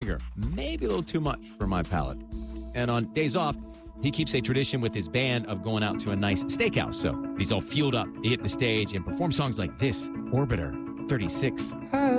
sugar, maybe a little too much for my palate. And on days off, he keeps a tradition with his band of going out to a nice steakhouse. So he's all fueled up to hit the stage and perform songs like this, Orbiter 36.